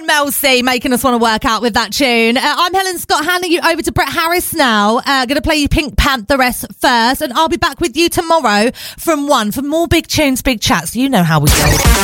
Mel C making us want to work out with that tune. I'm Helen Scott, handing you over to Brett Harris now. Going to play you Pink Pantheress first, and I'll be back with you tomorrow from 1 for more big tunes, big chats. You know how we go.